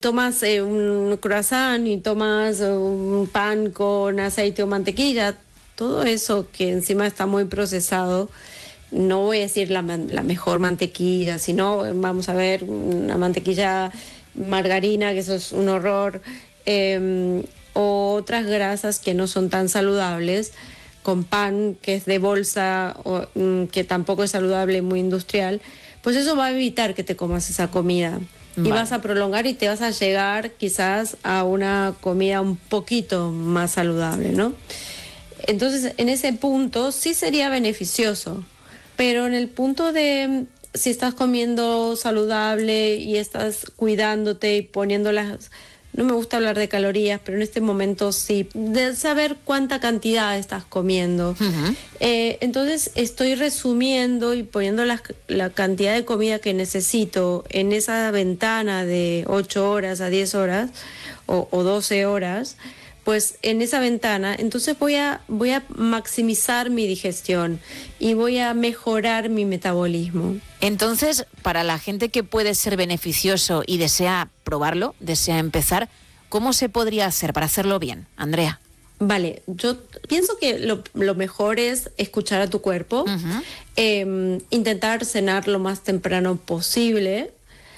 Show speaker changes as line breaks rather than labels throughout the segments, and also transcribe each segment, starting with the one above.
tomas un croissant y tomas un pan con aceite o mantequilla, todo eso que encima está muy procesado, no voy a decir la mejor mantequilla, sino vamos a ver una mantequilla margarina, que eso es un horror, o otras grasas que no son tan saludables, con pan que es de bolsa, o, que tampoco es saludable, muy industrial, pues eso va a evitar que te comas esa comida. Vale. Y vas a prolongar y te vas a llegar quizás a una comida un poquito más saludable, ¿no? Entonces, en ese punto sí sería beneficioso, pero en el punto de si estás comiendo saludable y estás cuidándote y poniendo no me gusta hablar de calorías, pero en este momento sí, de saber cuánta cantidad estás comiendo. Uh-huh. Entonces estoy resumiendo y poniendo la cantidad de comida que necesito en esa ventana de 8 horas a 10 horas o 12 horas, pues en esa ventana, entonces voy a maximizar mi digestión y voy a mejorar mi metabolismo.
Entonces, para la gente que puede ser beneficioso y desea probarlo, desea empezar, ¿cómo se podría hacer para hacerlo bien, Andrea?
Vale, yo pienso que lo mejor es escuchar a tu cuerpo, uh-huh. Intentar cenar lo más temprano posible,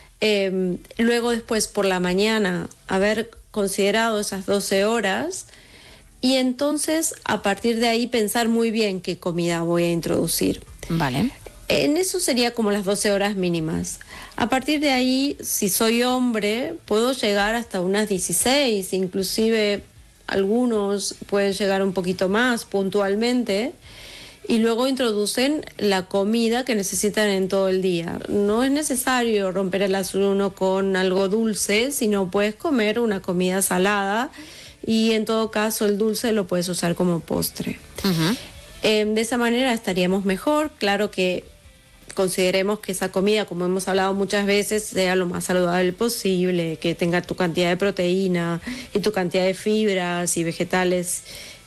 luego después por la mañana haber considerado esas 12 horas y entonces a partir de ahí pensar muy bien qué comida voy a introducir.
Vale.
En eso sería como las 12 horas mínimas. A partir de ahí, si soy hombre, puedo llegar hasta unas 16, inclusive algunos pueden llegar un poquito más puntualmente, y luego introducen la comida que necesitan en todo el día. No es necesario romper el ayuno con algo dulce, sino puedes comer una comida salada y en todo caso el dulce lo puedes usar como postre. Uh-huh. De esa manera estaríamos mejor. Claro que consideremos que esa comida, como hemos hablado muchas veces, sea lo más saludable posible, que tenga tu cantidad de proteína y tu cantidad de fibras y vegetales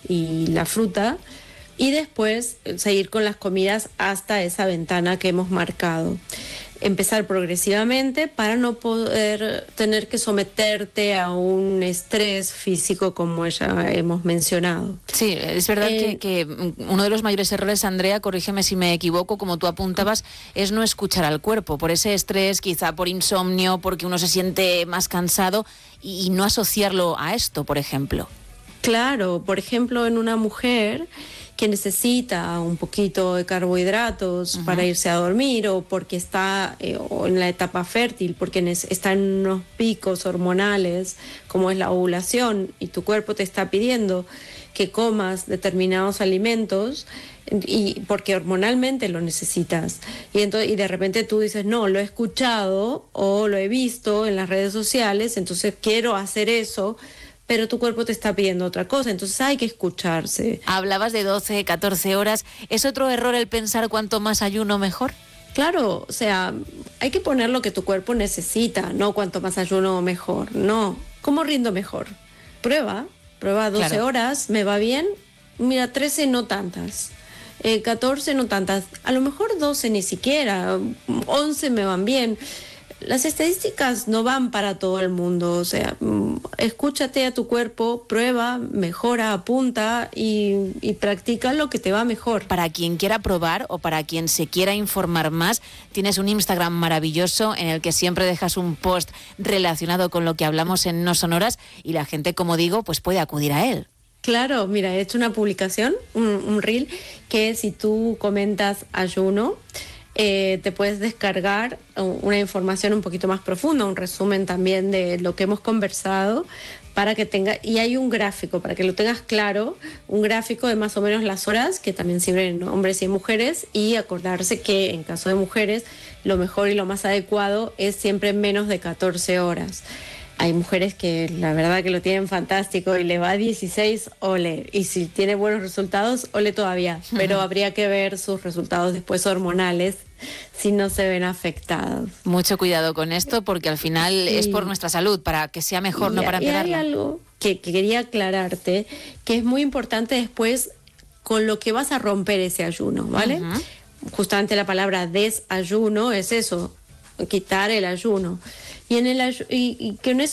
y la fruta. Y después seguir con las comidas hasta esa ventana que hemos marcado. Empezar progresivamente para no poder tener que someterte a un estrés físico como ya hemos mencionado.
Sí, es verdad que uno de los mayores errores, Andrea, corrígeme si me equivoco, como tú apuntabas, es no escuchar al cuerpo, por ese estrés, quizá por insomnio, porque uno se siente más cansado y no asociarlo a esto, por ejemplo.
Claro, por ejemplo, en una mujer que necesita un poquito de carbohidratos, uh-huh, para irse a dormir, o porque está o en la etapa fértil, porque está en unos picos hormonales, como es la ovulación, y tu cuerpo te está pidiendo que comas determinados alimentos, y porque hormonalmente lo necesitas. Y de repente tú dices, no, lo he escuchado o lo he visto en las redes sociales, entonces quiero hacer eso, pero tu cuerpo te está pidiendo otra cosa, entonces hay que escucharse.
Hablabas de 12, 14 horas. ¿Es otro error el pensar cuanto más ayuno mejor?
Claro, o sea, hay que poner lo que tu cuerpo necesita, no cuanto más ayuno mejor, no. ¿Cómo rindo mejor? Prueba 12 claro. horas, ¿me va bien? Mira, 13 no tantas, 14 no tantas, a lo mejor 12 ni siquiera, 11 me van bien. Las estadísticas no van para todo el mundo, o sea, escúchate a tu cuerpo, prueba, mejora, apunta y practica lo que te va mejor.
Para quien quiera probar o para quien se quiera informar más, tienes un Instagram maravilloso en el que siempre dejas un post relacionado con lo que hablamos en No Sonoras y la gente, como digo, pues puede acudir a él.
Claro, mira, he hecho una publicación, un reel, que si tú comentas ayuno, te puedes descargar una información un poquito más profunda, un resumen también de lo que hemos conversado, para que y hay un gráfico, para que lo tengas claro, un gráfico de más o menos las horas, que también sirven hombres y mujeres, y acordarse que en caso de mujeres, lo mejor y lo más adecuado es siempre menos de 14 horas. Hay mujeres que la verdad que lo tienen fantástico y le va a 16, ole. Y si tiene buenos resultados, ole todavía. Pero habría que ver sus resultados después hormonales si no se ven afectados.
Mucho cuidado con esto porque al final es por nuestra salud, para que sea mejor, no para empeorarla.
Y hay algo que quería aclararte, que es muy importante después con lo que vas a romper ese ayuno, ¿vale? Uh-huh. Justamente la palabra desayuno es eso, quitar el ayuno. Y que